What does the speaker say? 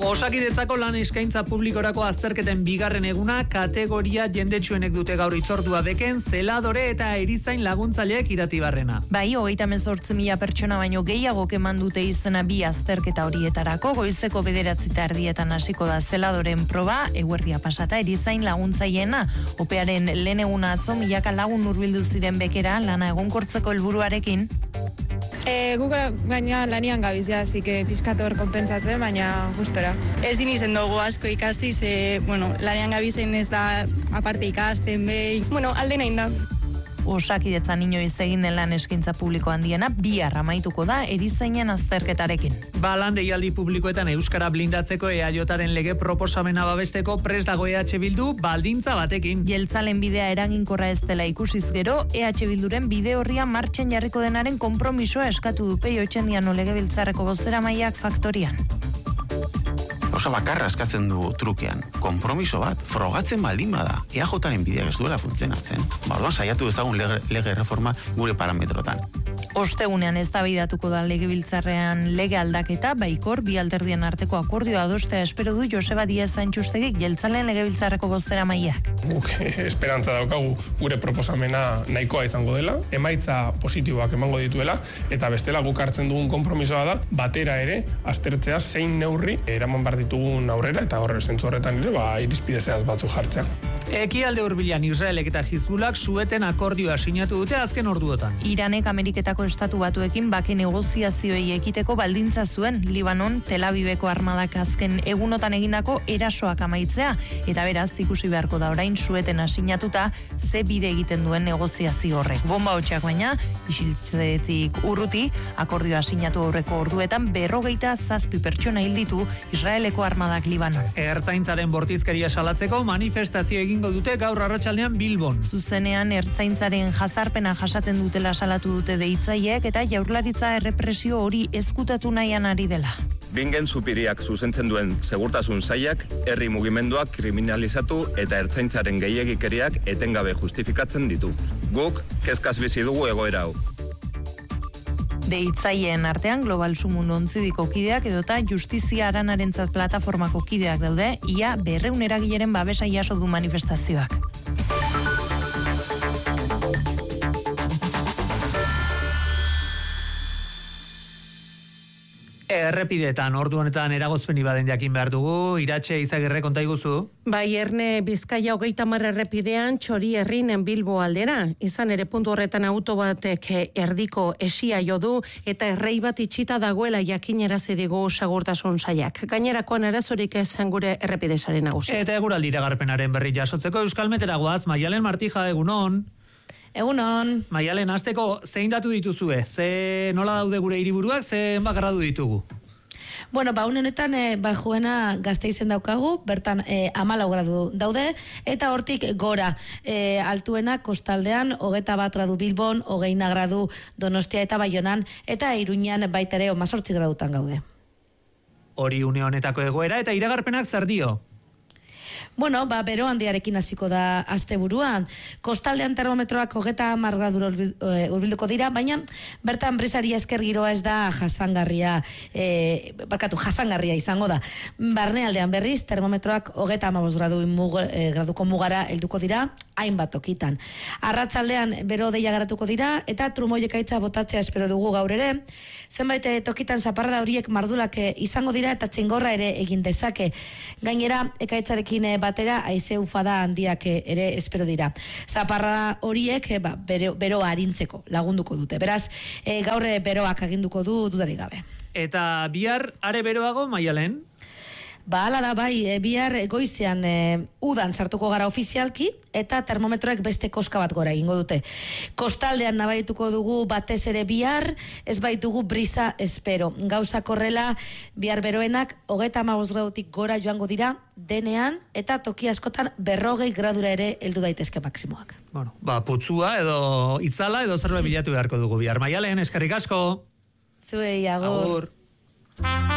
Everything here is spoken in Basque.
Osakidetzako lan eskaintza publikorako azterketen bigarren eguna kategoria jendetsuenek dute gaur hitzordua beken, zeladore eta erizain laguntzaileek Iratibarrena. Bai, 38.000 pertsona baino gehiago eman dute izena bi azterketa horietarako. Goizeko 9:30 hasiko da zeladoren proba, eguerdia pasata erizain laguntzaileena. Opearen lehen eguna atzo milaka lagun hurbildu ziren bekera lana egonkortzeko helburuarekin. Guk gaina lanian gabizia, así que pizkator konpentsatzen, baina gustora. Ezin izen dugu asko ikasi, lanian gabizen ez da aparte ikasten behin. Alde nahi da. Osakidetzan inoiz egin den lan eskaintza publiko handiena bihar amaituko da erizainen azterketarekin. Lan deialdi publikoetan euskara blindatzeko EAJaren lege proposamena babesteko prest dago EH Bildu baldintza batekin. Jeltzalen bidea eraginkorra ez dela ikusiz gero, EH Bilduren bide horria martxan jarriko denaren konpromisoa eskatu du Peio Etxendiano legebiltzarreko bozeramaileak Faktorian. Osa bakarra eskatzen du trukean, konpromiso bat, frogatzen baldin bada, EAJaren bideak ez duela funtzionatzen. Orduan saiatu ezagun lege reforma gure parametrotan. Ostegunean eztabaidatuko da legebiltzarrean lege aldaketa, baikor bi alderdien arteko akordioa adostea espero du Joseba Díaz Antxustegik jeltzalen legebiltzarreko bozeramaileak. Guk esperantza daukagu gure proposamena nahikoa izango dela, emaitza positiboak emango dituela, eta bestela guk hartzen dugun konpromisoa da, batera ere, aztertzea zein neurri eraman behar ditugun aurrera, eta horre zentzu horretan ere, irizpide zehatz batzuk jartzea. Ekialde hurbilan Israelek eta Hizbulak sueten akordioa sinatu dute azken orduotan. Iranek Ameriketako estatu batuekin bake negoziazioei ekiteko baldintza zuen Libanon Tel Aviveko armadak azken egunotan egindako erasoak amaitzea, eta beraz ikusi beharko da orain sueten asinatuta ze bide egiten duen negoziazio horrek. Bomba hotxak baina, isiltzetik urruti, akordioa sinatu aurreko orduetan 57 pertsona hil ditu Israeleko armadak Libanon. Ertzaintzaren bortizkeria salatzeko manifestazio egingo dute gaur arratsaldean Bilbon. Zuzenean ertzaintzaren jazarpena jasaten dutela salatu dute deitzaileek eta jaurlaritza errepresio hori ezkutatu nahian ari dela. Bingen supiriak zuzentzen duen segurtasun sailak, herri mugimenduak kriminalizatu eta ertzaintzaren gehiegikeriak etengabe justifikatzen ditu. Guk kezkaz bizi dugu egoera hau. Deitzaileen artean Global Sumun ontzidiko kideak edota Justizia Aranarentzat plataformako kideak daude, ia 200 eragileren babesa jaso du manifestazioak. Errepidetan, ordu honetan eragozpeni baden jakin behar dugu, Iratxe Izagirre konta iguzu? Bai, Erne Bizkaia 30 errepidean Txori herrinen Bilbo aldera. Izan ere puntu horretan auto batek erdiko esia jo du eta errei bat itxita dagoela jakinarazi digu segurtasun sailak. Gainerakoan arazorik ez gure errepidesaren nagusi. Eta eguraldi iragarpenaren berri jasotzeko Euskalmetera goaz, Maialen Martija, egunon. Egunon. Maialen, hasteko zein datu dituzue? Nola daude gure hiriburuak, zenbat gradu ditugu? Bueno, honetan Juena Gasteizen daukagu, bertan 14 gradu daude, eta hortik gora altuena kostaldean 21 gradu Bilbon, 20 gradu Donostia eta Baionan, eta Iruñan baita ere 18 gradutan gaude. Hori une honetako egoera eta iragarpenak zer dio? Bueno, bero handiarekin hasiko da asteburuan. Kostaldean termometroak 30 gradura hurbilduko dira, baina bertan brisaria esker giroa ez da jasangarria izango da. Barnealdean berriz termometroak 35 graduko mugara helduko dira, hainbat tokitan. Arratzaldean bero deia garatuko dira eta trumoi ekaitza botatzea espero dugu gaur ere. Zenbait tokitan zaparrada horiek mardulak izango dira eta txingorra ere egin dezake. Gainera ekaitzarekin batera haize ufada handiak ere espero dira. Zaparrada horiek beroa arintzeko lagunduko dute. Beraz, gaur beroak aginduko du dudarik gabe. Eta bihar are beroago, Maialen? Hala da, bai, bihar goizean udan sartuko gara ofizialki eta termometroek beste koska bat gora egingo dute. Kostaldean nabarituko dugu batez ere bihar, ez baitugu brisa espero. Gauza korrela bihar beroenak 35 gradutik gora joango dira denean eta toki askotan 40 gradura ere heldu daitezke maksimoak. Bueno, putzua edo itzala edo zerbait bilatu beharko dugu bihar. Maialen, eskerrik asko. Zuei, agur.